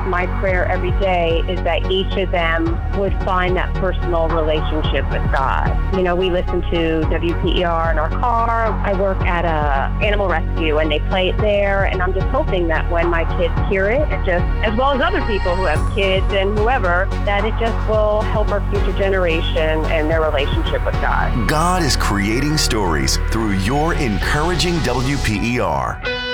my prayer every day is that each of them would find that personal relationship with God. You know, we listen to WPER in our car. I work at a animal rescue and they play it there. And I'm just hoping that when my kids hear it, as well as other people who have kids and whoever, that it just will help our future generation and their relationship with God. God is creating stories through your encouraging WPER.